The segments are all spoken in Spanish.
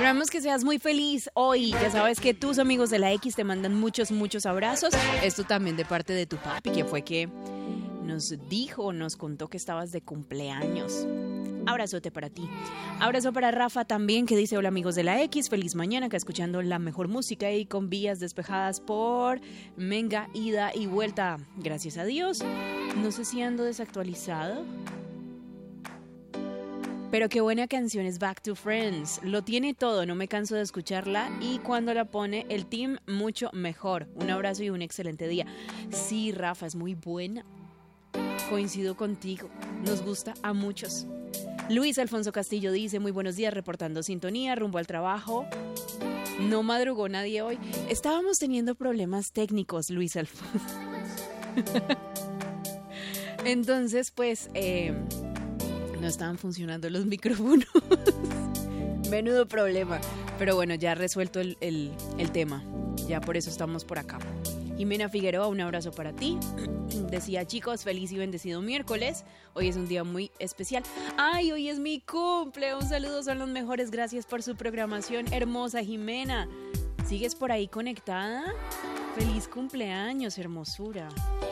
Esperamos que seas muy feliz hoy. Ya sabes que tus amigos de la X te mandan muchos, muchos abrazos. Esto también de parte de tu papi, que fue que nos contó que estabas de cumpleaños. Abrazote para ti. Abrazo para Rafa también, que dice: hola amigos de la X, feliz mañana, acá escuchando la mejor música y con vías despejadas por Menga, ida y vuelta. Gracias a Dios. No sé si ando desactualizado, pero qué buena canción es Back to Friends. Lo tiene todo, no me canso de escucharla y cuando la pone el team, mucho mejor. Un abrazo y un excelente día. Sí, Rafa, es muy buena. Coincido contigo, nos gusta a muchos. Luis Alfonso Castillo dice: muy buenos días, reportando sintonía, rumbo al trabajo. No madrugó nadie hoy. Estábamos teniendo problemas técnicos, Luis Alfonso. Entonces, pues, no estaban funcionando los micrófonos. Menudo problema. Pero bueno, ya resuelto el tema. Ya por eso estamos por acá. Jimena Figueroa, un abrazo para ti. Decía: chicos, feliz y bendecido miércoles. Hoy es un día muy especial. ¡Ay, hoy es mi cumple! Un saludo, son los mejores. Gracias por su programación hermosa, Jimena. ¿Sigues por ahí conectada? ¡Feliz cumpleaños, hermosura!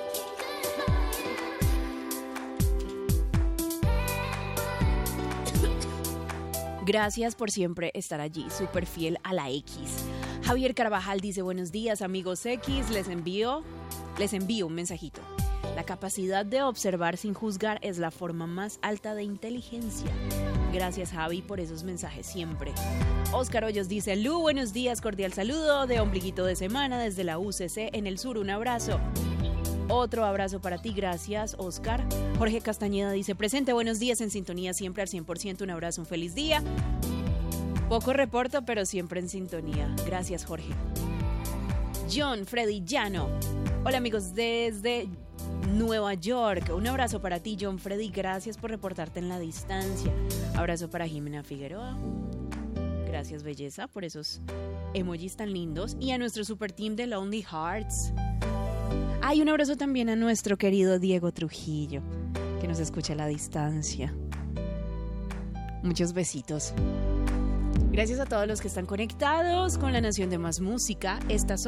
Gracias por siempre estar allí, súper fiel a la X. Javier Carvajal dice: buenos días amigos X, les envío un mensajito. La capacidad de observar sin juzgar es la forma más alta de inteligencia. Gracias, Javi, por esos mensajes siempre. Oscar Hoyos dice: Lu, buenos días, cordial saludo de ombliguito de semana desde la UCC en el sur, un abrazo. Otro abrazo para ti, gracias, Oscar. Jorge Castañeda dice: presente, buenos días, en sintonía siempre al 100%, un abrazo, un feliz día. Poco reporto, pero siempre en sintonía. Gracias, Jorge. John Freddy Llano: hola amigos desde Nueva York. Un abrazo para ti, John Freddy. Gracias por reportarte en la distancia. Abrazo para Jimena Figueroa. Gracias, belleza, por esos emojis tan lindos. Y a nuestro super team de Lonely Hearts. Hay un abrazo también a nuestro querido Diego Trujillo, que nos escucha a la distancia. Muchos besitos. Gracias a todos los que están conectados con la Nación de Más Música. Estas